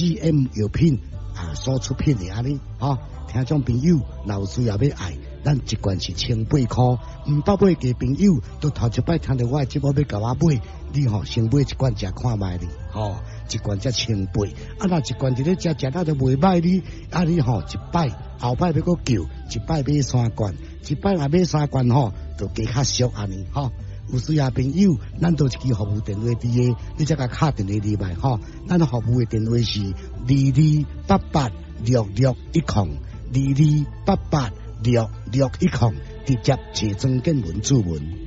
GM 药品所出品的安尼听众朋友若有需要要爱，咱一罐是1800块，唔捌买嘅朋友都头一摆听到我的节目要甲我买，你先买一罐食看卖哩，一罐才1800，若一罐伫咧食到就袂歹哩，你一摆后摆要搁叫，一摆买3罐，一摆若买3罐就加较俗安尼有需要朋友，咱都一支服务电话伫个，你才甲敲电话入来咱服务的电话是22886610，22886610，直接找庄建文主文。